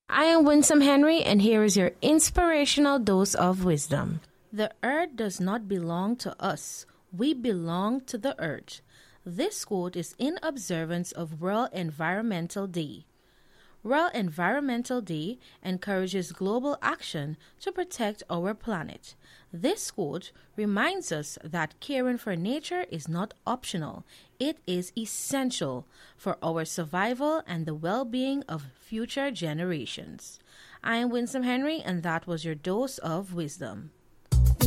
I am Winsome Henry, and here is your inspirational dose of wisdom. The earth does not belong to us. We belong to the earth. This quote is in observance of World Environmental Day. World Environmental Day encourages global action to protect our planet. This quote reminds us that caring for nature is not optional. It is essential for our survival and the well-being of future generations. I am Winsome Henry, and that was your dose of wisdom.